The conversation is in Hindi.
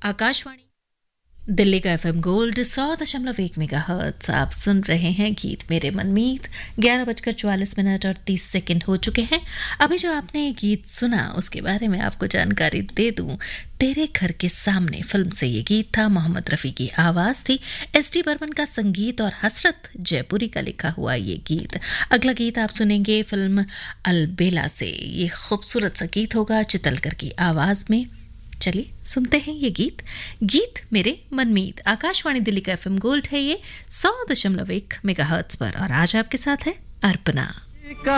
आकाशवाणी दिल्ली का एफएम गोल्ड 100.1 मेगाहर्ट्ज। आप सुन रहे हैं गीत मेरे मनमीत। 11:44 और 30 सेकंड हो चुके हैं। अभी जो आपने गीत सुना उसके बारे में आपको जानकारी दे दूं। तेरे घर के सामने फिल्म से ये गीत था। मोहम्मद रफ़ी की आवाज़ थी, एस.डी. बर्मन का संगीत और हसरत जयपुरी का लिखा हुआ ये गीत। अगला गीत आप सुनेंगे फिल्म अलबेला से। ये खूबसूरत सा गीत होगा चितलकर की आवाज़ में। चलिए सुनते हैं ये गीत। गीत मेरे मनमीत। आकाशवाणी दिल्ली का एफएम गोल्ड है ये 100.1 मेगाहर्ट्ज पर। और आज आपके साथ है अर्पणा।